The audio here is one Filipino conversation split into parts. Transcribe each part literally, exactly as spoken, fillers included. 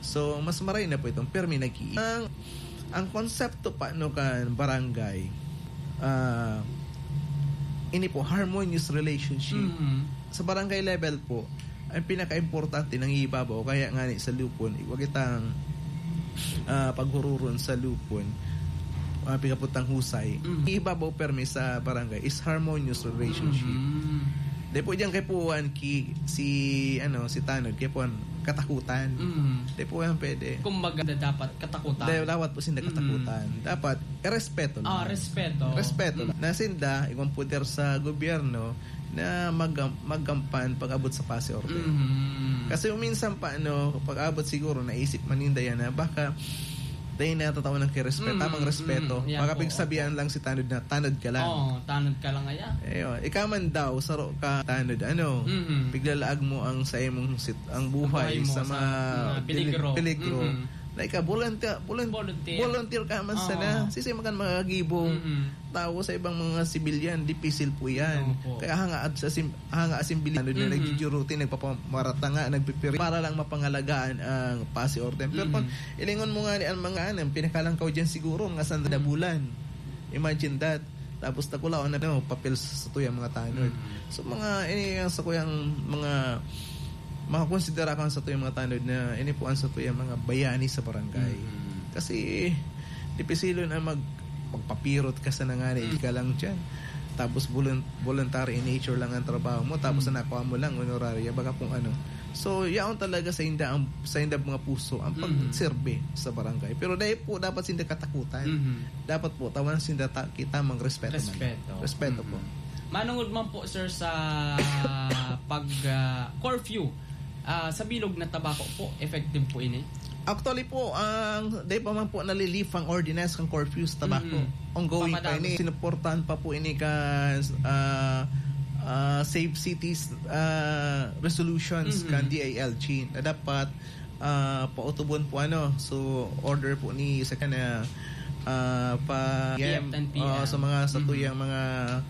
So mas maray na po itong permi nagi. Ang ang konsepto pa no kan barangay uh, ini po harmonious relationship. Mm-hmm. Sa barangay level po ang pinaka-importante ng ibabaw kaya nga ni sa lupon iwag itang uh, paghururon sa lupon uh, pigaputang husay. Mm-hmm. Ibabaw permi sa barangay is harmonious relationship. Mm-hmm. Di po diyan kay puwan ki si ano si Tanod kay puwan katakutan. Mm-hmm. Di po yan pwede. Kumbaga dapat katakutan. Di dapat po sinda katakutan. Mm-hmm. Dapat respeto lang. Ah, respeto. Respeto mm-hmm. lang. Na sinda ikong puder sa gobyerno na mag- maggampan pag-abot sa pasi order. Mm-hmm. Kasi minsan pa ano pag abot siguro naisip maninda yan na baka dahil natatawa ng kirespeto, mm, tamang respeto. Mm, yeah, makapigsabihan oh, lang si Tanod na tanod ka lang. Oo, oh, tanod ka lang kaya. Ayun, ikaw man daw, saro ka tanod, ano, mm-hmm. piglalaag mo ang sa imong sit, ang buhay, buhay sa mga peligro. peligro. Mm-hmm. Like, volunteer, volunteer, volunteer. volunteer ka man oh. sana. Sisi makan magagibo. Mm-hmm. Tao sa ibang mga sibilyan, dipisil po yan. Oh, kaya hanga at sa sim, hanga simbilyan mm-hmm. na nagjujuruti, nagpapamarata nagpipiri para lang mapangalagaan ang pasi order. Pero mm-hmm. kung ilingon mo nga ni ang mga anong pinakalangkaw dyan siguro nga sanda mm-hmm. bulan. Imagine that. Tapos takulaw na no, papel sa tuyang mga tanod. Mm-hmm. So mga ini sa kuyang mga makakonsidera ka sa ito yung mga tanod na inipuan sa ito yung mga bayani sa barangay. Mm-hmm. Kasi dipisilo na mag, magpapirot ka sa nangani, mm-hmm. ka lang dyan. Tapos volunt- voluntary in nature lang ang trabaho mo. Tapos mm-hmm. na nakuha mo lang honoraria. Baga kung ano. So, yaon talaga sa inda, ang, sa inda mga puso ang pagserbe mm-hmm. sa barangay. Pero dahil po, dapat sinda katakutan. Mm-hmm. Dapat po, tawan sinda ta- kita mang respeto. Respeto. Man. Respeto mm-hmm. po. Manungod man po, sir, sa pag uh, curfew. Uh, sa bilog na tabako po, effective po ini? Actually po, ang uh, dahil pa man po nalilif ang ordinance ng curfew sa tabako. Mm-hmm. Ongoing pa ini. Sinuportahan pa po ini ka uh, uh, Save Cities uh, resolutions mm-hmm. kan D I L G na dapat uh, pautubon po ano. So, order po ni sa kana uh, pa P M, uh, sa mga satuyang mm-hmm. mga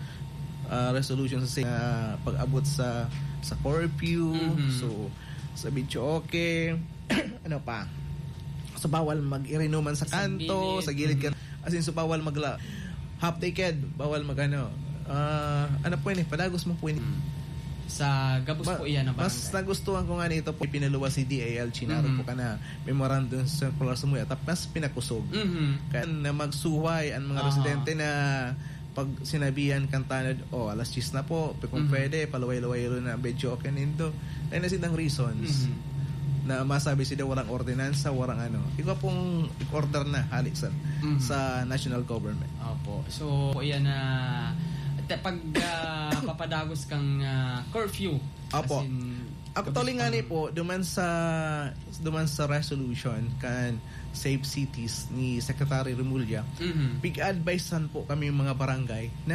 uh, resolutions sa uh, pag-abot sa sa curfew, mm-hmm. so sa video okay, ano pa, so bawal mag-irinuman sa kanto, sa gilid ka, mm-hmm. as in so bawal magla half naked, bawal mag ano, uh, ano po yun eh, padagos mo po yun. Mm-hmm. Sa gabos Ma- po iyan na barangay. Mas nagustuhan ko nga nito po, pinaluwa si D I L G, naroon mm-hmm. po ka na memorandum circular sa muya, tapos pinakusog. Mm-hmm. Kaya na magsuway ang mga uh-huh. residente na pag sinabihan kang tanod, oh, alas diyes na po, kung mm-hmm. pwede, paluway-luway na medyo okay nindo. Kaya na silang reasons mm-hmm. na masabi sila walang ordinansa, walang ano. Ikaw pong order na halik sa, mm-hmm. sa national government. Opo. So, yan na uh, pag uh, papadagos kang uh, curfew. Opo. In, actually nga ni po, duman sa duman sa resolution kan Save Cities ni Secretary Remulla, mm-hmm. big advicean po kami mga barangay na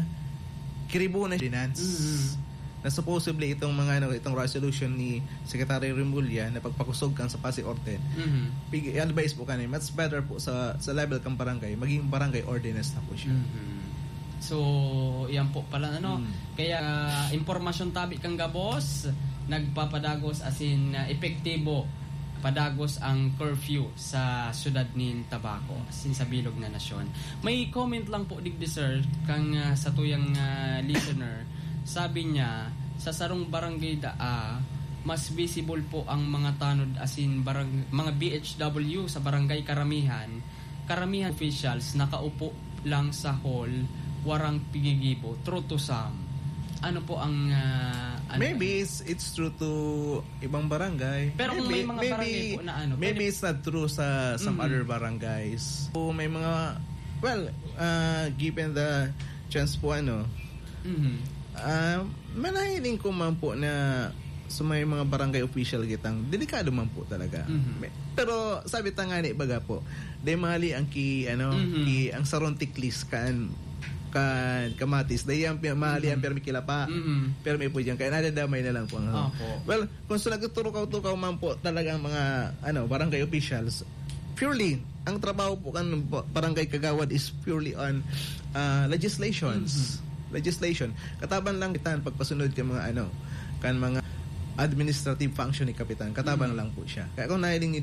kiribo na ordinance. Mm-hmm. Na supposedly itong mga ano, itong resolution ni Secretary Remulla na pagpakusog kang sa Pasig Orten. Mm-hmm. Big advice po kami, much better po sa sa level kang barangay, maging barangay ordinance na po siya. Mm-hmm. So, yan po pala ano. Mm. Kaya uh, impormasyon tabi kang gabos, nagpapadagos as in uh, epektibo padagos ang curfew sa syudad ni Tabaco, as in sa bilog na nasyon. May comment lang po digdi sir kang uh, sa tuyang uh, listener. Sabi niya, sa sarong barangay daa, mas visible po ang mga tanod as in barang, mga B H W sa barangay karamihan. Karamihan officials nakaupo lang sa hall, warang pigigibo. True to some. Ano po ang uh, ano maybe it's, it's true to ibang barangay. Pero kung maybe, may mga maybe, barangay po na ano, maybe pwede, it's not true sa some mm-hmm. other barangays. So may mga well, uh, given the chance po ano, mm-hmm. uh, manahiling ko man po na so may mga barangay official gitang delikado man po talaga. Mm-hmm. Pero sabi ta nga ni baga po, day mali ang ki ano, mm-hmm. ki ang sarontik list kan kan kamatis day ang mali ang permi kilapa. Mm-hmm. Permi po diyan kaya nadadamay na lang po. Oh, well, kung sa nagtuturo-tukaw man po talaga ang mga ano barangay officials, purely ang trabaho po kan barangay kagawad is purely on uh, legislations. Mm-hmm. Legislation. Kataban lang kitan pagpasunod kay mga ano kan mga administrative function ni kapitan. Kataban mm-hmm. lang po siya. Kaya kung nahiling